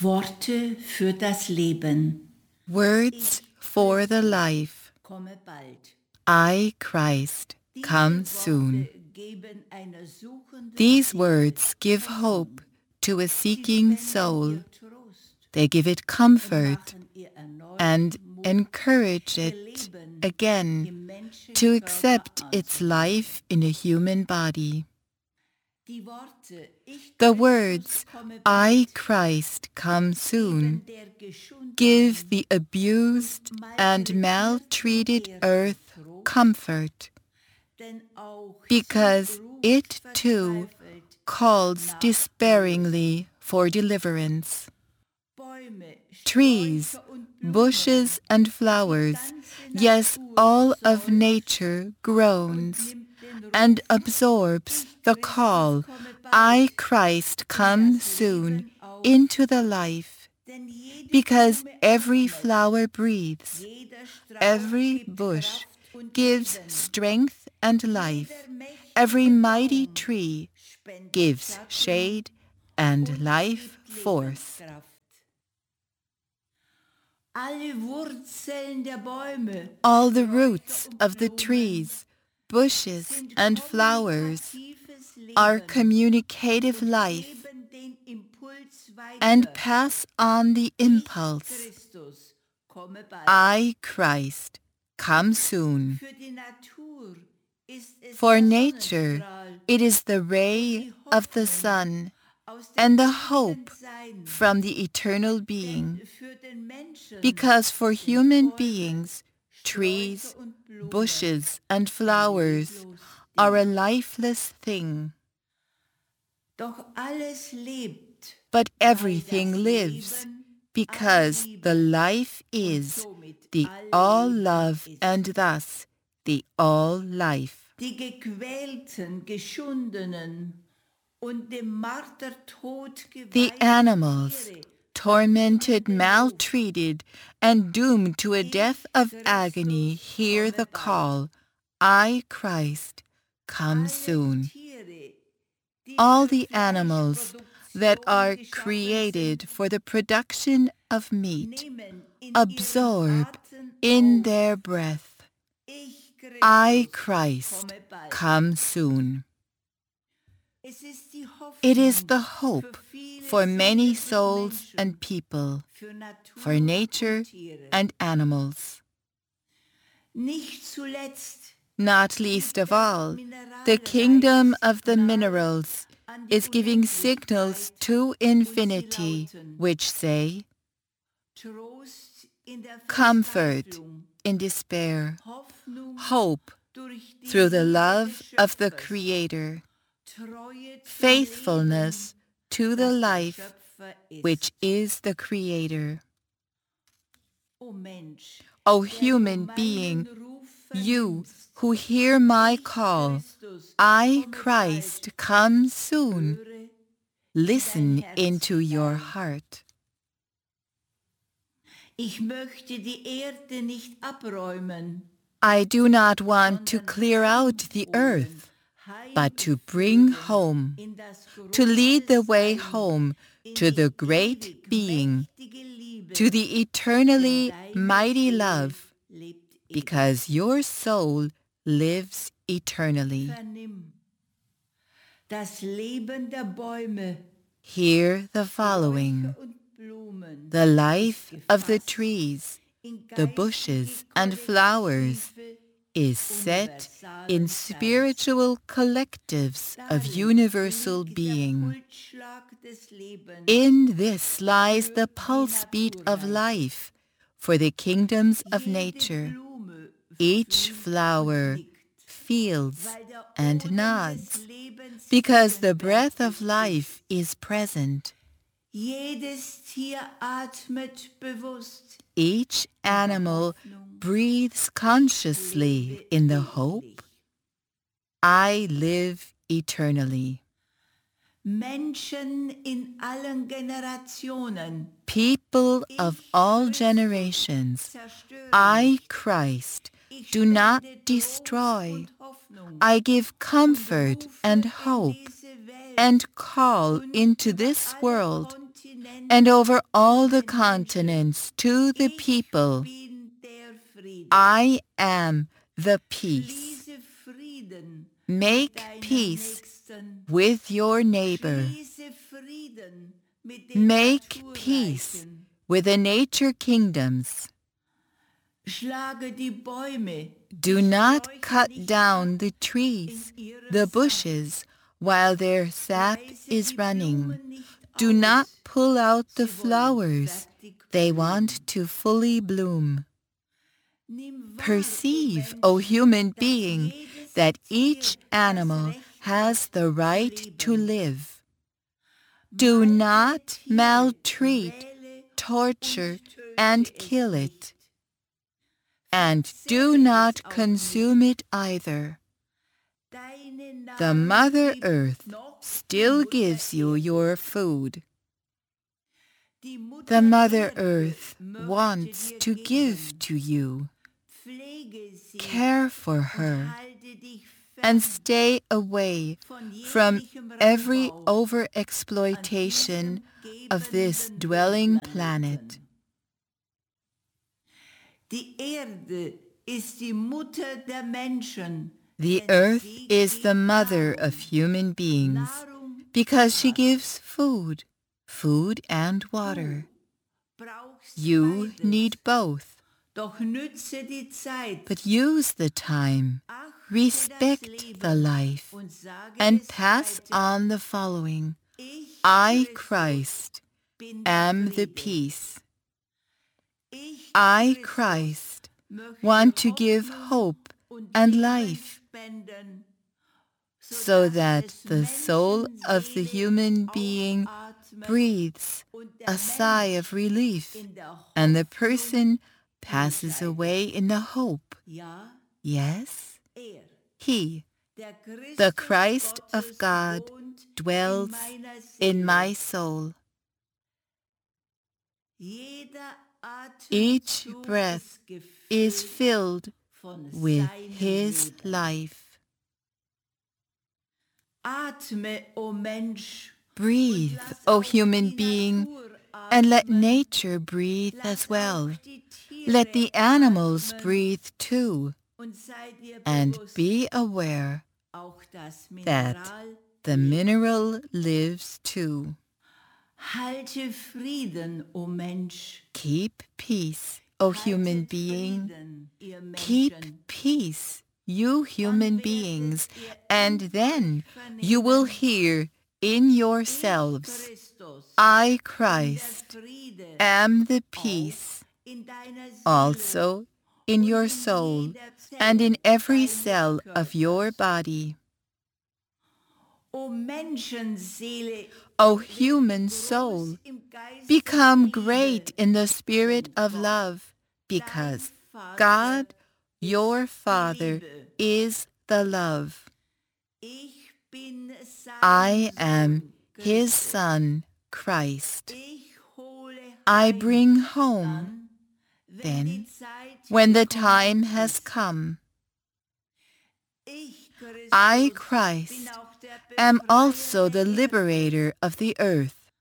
Worte für das Leben. Words for the life. Komme bald. I, Christ, come soon. Geben einer suchenden These Seele words give hope to a seeking spenden soul. ihr Trost They give it und comfort machen ihr erneut and Mut, encourage ihr it Leben again im to Menschenkörper accept its anzunehmen. life in a human body. Die Worte, ich The Christus words, komme I, bald, Christ, come soon, geben der geschundenen give the abused and maltreated earth Trost, comfort, denn auch because sie ruft it too verzweifelt calls nach despairingly for deliverance. Bäume, Trees, Sträucher und Blumen, bushes and die flowers, ganze yes, Natur all of seufzt nature und groans nimmt den Ruf, and absorbs ich the Christus call, komme I, bald, Christ, in come das soon, Leben auf, into the life, denn jede because Blume every atmet, flower breathes, jeder Strauch every gibt bush Kraft und gives Leben, strength and jeder life, every mächtige mighty Baum tree spendet gives Schatten shade und and life gibt force. Lebenskraft. Alle Wurzeln der Bäume, All the Sträucher roots und of the Blumen trees, bushes sind and flowers kommunikatives are Leben communicative und life geben den Impuls and weiter. pass on the Ich, impulse, Christus, komme bald. I, Christ, come soon. Für die Natur ist es For der nature, Sonnenstrahl it is the und ray die of the Hoffnung sun aus dem and the ewigen hope Sein. from the eternal Denn being, für den Menschen because for sind human Bäume, beings, trees, Sträucher und Blumen bushes, and ein flowers leblos are a Ding. lifeless thing. Doch alles lebt, But weil everything das lives, Leben because all the Liebe life und is somit the all all Leben love ist. and thus the all life. Die gequälten, geschundenen und dem Martertod The geweihten animals, Tiere tormented, vernehmen den Ruf, maltreated, and doomed to a ich, death of agony, Christus, hear komme the bald. call, I, Christ, come Alle soon. Tiere, die All zur the animals that are Fleischproduktion geschaffen created sind, for the production of meat nehmen in ihren absorb Atem in auf, their breath, ich, I, Christus, Christ, komme bald. come soon. Es ist die It is Hoffnung the für hope viele for many Seelen und souls Menschen, and people, für Natur for nature und Tiere. and animals. Nicht zuletzt Not least of all, the Mineralreich kingdom of the Signale minerals an die is giving signals Unendlichkeit to und sie infinity, lauten, which say, Trost in der comfort Verzweiflung, in despair, Hoffnung hope durch die through the Liebe love des of the Schöpfers, Creator, Treue zum faithfulness Leben, to the das der life Schöpfer ist. which is the Creator. O Mensch, O der du human meinen being, Ruf you vernimmst, who hear my ich, call, Christus, I, komme Christ, bald, come soon, höre in dein listen Herz into your hinein. heart. Ich möchte die Erde nicht abräumen, I do not want to sondern clear out the heimholen, earth, but to bring heimführen home, in das to lead the große way Sein, home in to the die great ewig being, mächtige Liebe, to the denn eternally deine mighty Seele love, lebt ewig. because your soul lives eternally. Vernimm das Leben der Bäume, Hear the following. Sträucher und Blumen The life ist of the gefasst trees, in the geistige bushes and flowers kollektive, is set in universalen spiritual collectives of Darin universal liegt der being. Pulsschlag des Lebens In this lies für the die pulse beat of Naturreich. life for the kingdoms of Jede nature. Blume Each fühlt und flower nickt, feels weil der and Odem nods, des Lebens because the breath gegenwärtig of life is present. Jedes Tier atmet bewusst. Each animal Hoffnung, breathes ich consciously lebe in the ewig. hope, I live eternally. Menschen in allen Generationen, People of ich, all Christus, generations, zerstöre I, nicht. Christ, Ich do not spende Trost destroy. und Hoffnung I give comfort und rufe and in hope diese Welt and call und into über this alle world Kontinente and over all the continents to the people, I am the peace. Make peace with your neighbor. Make peace with the nature kingdoms. Do not cut down the trees, the bushes, while their sap is running. Do not pull out the flowers. They want to fully bloom. Perceive, O human being, that each animal has the right to live. Do not maltreat, torture, and kill it. And do not consume it either. The Mother Earth still gives you your food. The Mother Earth wants to give to you. Care for her and stay away from every overexploitation of this dwelling planet. The earth is the mother of human beings because she gives food and water. You need both. But use the time, respect the life, and pass on the following. I, Christ, am the peace. I, Christ, want to give hope and life, so that the soul of the human being breathes a sigh of relief, and the person passes away in the hope. Yes, He, the Christ of God, dwells in my soul. Each breath is filled with His life. Breathe, O human being, and let nature breathe as well. Let the animals breathe too, and be aware that the mineral lives too. Keep peace, O human being. Keep peace, you human beings, and then you will hear in yourselves, I, Christ, am the peace, also in your soul and in every cell of your body. O human soul, become great in the spirit of love, because God, your Father, is the love. I am His Son, Christ. I bring home, then, when the time has come. I, Christ, am also the liberator of the earth.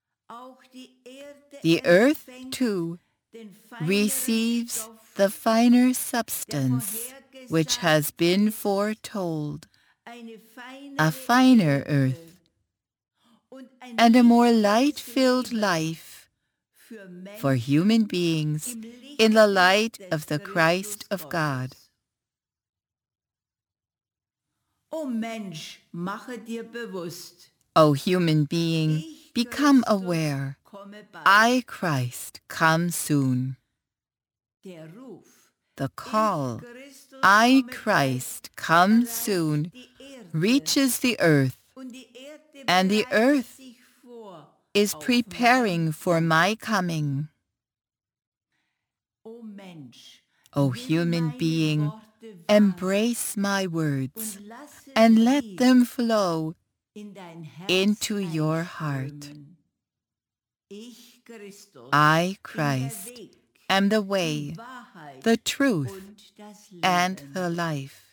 The earth, too, receives the finer substance which has been foretold, a finer earth, and a more light-filled life for human beings in the light of the Christ of God. O human being, become aware. I, Christ, come soon. The call, I, Christ, come soon, reaches the earth, and the earth is preparing for my coming. O human being, embrace my words and let them flow into your heart. I, Christ, am the way, the truth, and the life.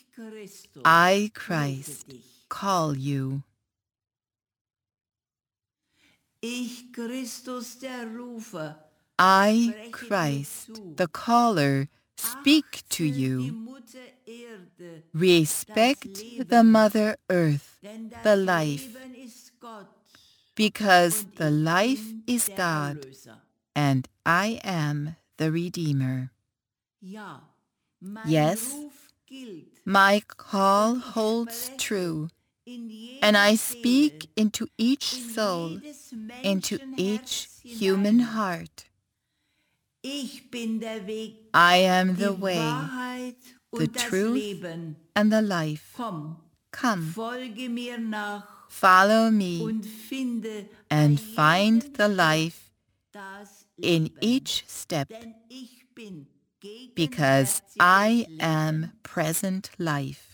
I, Christ, call you. Ich, Christus der Rufer, I, Christ, the caller, speak to achte die you. Mutter Erde, Respect das the Leben, Mother Earth, denn das the life, Leben ist Gott because und the ich life bin is der God, Erlöser. and I am the Redeemer. Ja, mein Yes, Ruf gilt. my call Und ich holds spreche true, in jede and I Seele, speak into each in soul, jedes into each Menschenherz human hinein. heart. Ich bin der Weg, I am die the way, Wahrheit the und das truth, Leben. and the life. Komm, Come, folge mir nach follow me, und finde and bei find jedem the Schritt life das in Leben. each step, Denn ich bin because gegenwärtiges I Leben. am present life.